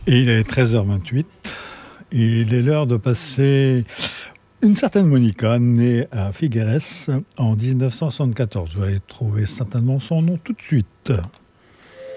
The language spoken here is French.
Et il est 13h28. Il est l'heure de passer une certaine Monica, née à Figueres en 1974. Vous allez trouver certainement son nom tout de suite.